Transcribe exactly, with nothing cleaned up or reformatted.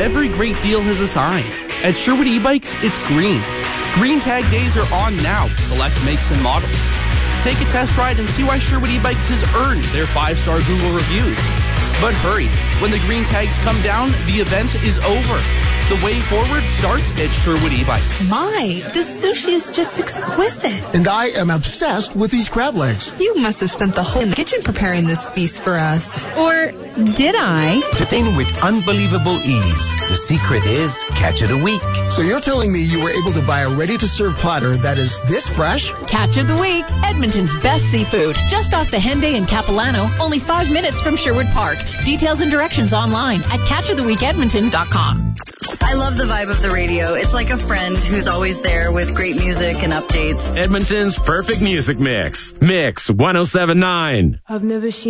every great deal has a sign. At Sherwood E-Bikes, it's green. Green Tag Days are on now. Select makes and models. Take a test ride and see why Sherwood E-Bikes has earned their five-star Google reviews. But hurry, when the green tags come down, the event is over. The way forward starts at Sherwood E-Bikes. My, this sushi is just exquisite. And I am obsessed with these crab legs. You must have spent the whole in the kitchen preparing this feast for us. Or did I? Entertain with unbelievable ease. The secret is catch of the week. So you're telling me you were able to buy a ready-to-serve platter that is this fresh? Catch of the week, Edmonton's best seafood. Just off the Henday in Capilano, only five minutes from Sherwood Park. Details and directions online at catch of the week edmonton dot com. I love the vibe of the radio. It's like a friend who's always there with great music and updates. Edmonton's perfect music mix. Mix one oh seven point nine. I've never seen